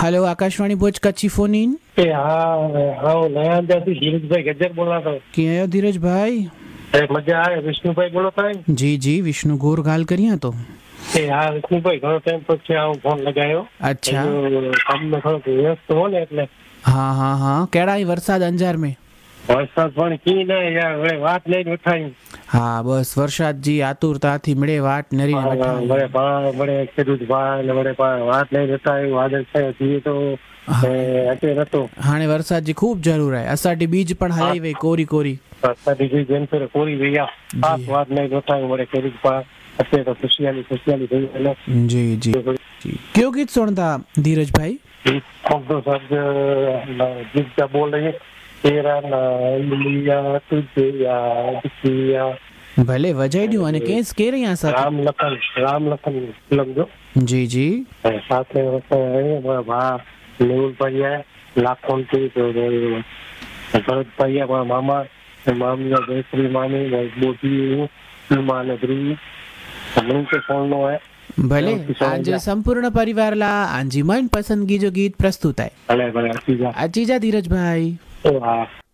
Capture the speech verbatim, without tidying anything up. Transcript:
Hello Akashvani भोज कच्ची phone in એ હા હા હું નયા અંદાજથી ધીરજભાઈ ગજ્જર બોલાતો. કે આયો ધીરજભાઈ? એ મજા આવે. વિષ્ણુભાઈ બોલો થાય. જી જી વિષ્ણુ ગોર ગાલ કરીએ તો એ હા વિષ્ણુભાઈ ઘણો ટાઈમ પછી આ હું ફોન લગાવ્યો. અચ્છા તમને થોડુંક વ્યસ્ત હો ને એટલે हाँ हाँ हाँ કેળાઈ વરસાદ અંજાર में વરસાદ પણ કી ના યાર હવે વાત લઈને ઉઠાઈ. હા બસ વરસાદજી આતુરતાથી મળે વાટ નરી મળે પા મળે ખેડૂત ભાઈ ને મળે પા વાત લઈને ઉઠાઈ વાદળ થયો જીએ તો અત્યારે હતો. હાણે વરસાદજી ખૂબ જરૂર હે. અસાડી બીજ પણ હલાઈ વે કોરી કોરી વરસાદી બીજ જેમ ફેર કોરી ગયા પાક વાત લઈને ઉઠાઈ મળે ખેડૂત પા અત્યારે તો ખુશિયાલી ખુશિયાલી થઈ ગયેલો. જી જી જી કયો ગીત સુણતા ધીરજભાઈ? ફોટો સબ ગીત બોલ રહી તેરા નામ લિયા તુझे યાદ કિયા. ભલે વજાઈ દઉં અને કેસ કે રહ્યા સર રામ લખન રામ લખન ફિલ્મ જો. જી જી સાથે મારા ભા મેહુલ પૈયા લાખો થી ભરત પૈયા મારા મામા મામી જયશ્રી મામી મોટી માને ધ્રુવી તમને કે ફોન નો હે. ભલે આજે સંપૂર્ણ પરિવાર લા આંજી મન પસંદગી જો ગીત પ્રસ્તુત હે. ભલે ભલે અચીજા અચીજા ધીરજભાઈ. હા